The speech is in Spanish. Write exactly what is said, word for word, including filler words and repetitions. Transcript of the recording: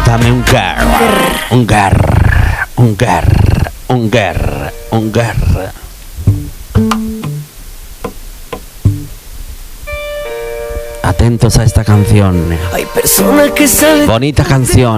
Dame un gar, un gar, un gar, un gar, un gar. Atentos a esta canción. Hay personas que salen. Bonita canción.